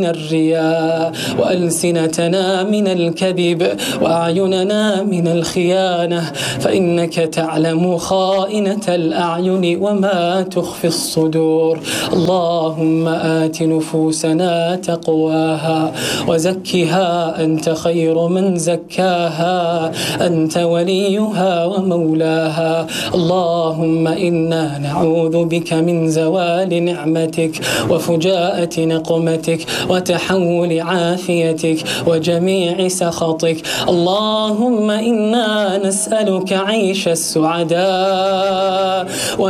الرياء، وألسنتنا من الكذب، وأعيننا من الخيانة، فإنك تعلم خائنة الأعين وما تخفي الصدور. اللهم آت نفوسنا تقواها وزكها أنت خير من زكاها، أنت وليها ومولاها. اللهم إنا نعوذ بك من زوال نعمتك وفجاءة نقمتك وتحول عافيتك وجميع سخطك. اللهم إنا نسألك عيش السعداء